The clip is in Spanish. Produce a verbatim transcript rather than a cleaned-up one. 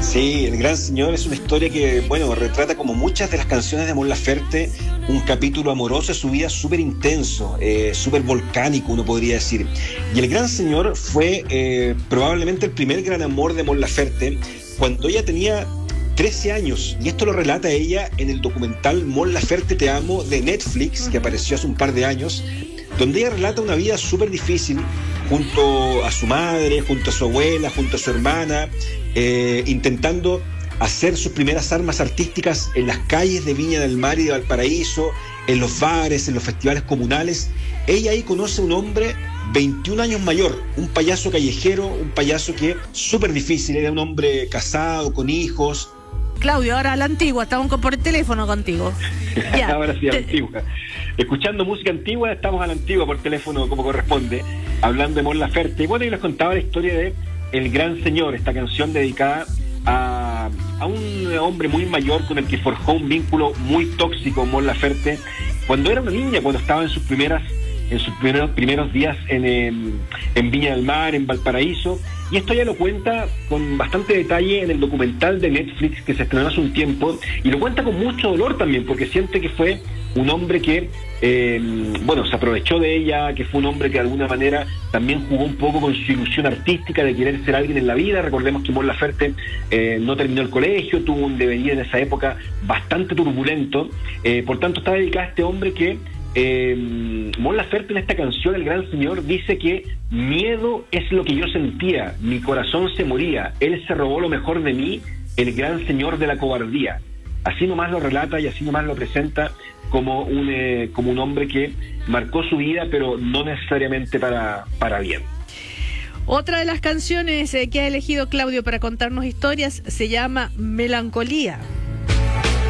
Sí, El Gran Señor es una historia que, bueno, retrata como muchas de las canciones de Mon Laferte un capítulo amoroso de su vida súper intenso, eh, súper volcánico, uno podría decir. Y El Gran Señor fue eh, probablemente el primer gran amor de Mon Laferte cuando ella tenía trece años, y esto lo relata ella en el documental Mon Laferte Te Amo de Netflix, que apareció hace un par de años, donde ella relata una vida súper difícil junto a su madre, junto a su abuela, junto a su hermana, eh, intentando hacer sus primeras armas artísticas en las calles de Viña del Mar y de Valparaíso, en los bares, en los festivales comunales. Ella ahí conoce a un hombre veintiún años mayor, un payaso callejero, un payaso que súper difícil, era un hombre casado, con hijos. Claudio, ahora a la antigua, estamos por teléfono contigo. Ya. Ahora sí, a la antigua. Escuchando música antigua, estamos a la antigua por teléfono como corresponde, hablando de Mon Laferte. Y bueno, yo les contaba la historia de El Gran Señor, esta canción dedicada a, a un hombre muy mayor con el que forjó un vínculo muy tóxico, Mon Laferte, cuando era una niña, cuando estaba en sus primeras en sus primeros, primeros días en, en, en Viña del Mar, en Valparaíso, y esto ya lo cuenta con bastante detalle en el documental de Netflix que se estrenó hace un tiempo, y lo cuenta con mucho dolor también, porque siente que fue un hombre que, eh, bueno, se aprovechó de ella, que fue un hombre que de alguna manera también jugó un poco con su ilusión artística de querer ser alguien en la vida. Recordemos que Mon Laferte eh, no terminó el colegio, tuvo un devenir en esa época bastante turbulento, eh, por tanto está dedicada a este hombre que Eh, Mon Laferte en esta canción El Gran Señor dice que miedo es lo que yo sentía, mi corazón se moría, él se robó lo mejor de mí, el gran señor de la cobardía. Así nomás lo relata y así nomás lo presenta como un, eh, como un hombre que marcó su vida, pero no necesariamente para, para bien. Otra de las canciones eh, que ha elegido Claudio para contarnos historias se llama Melancolía.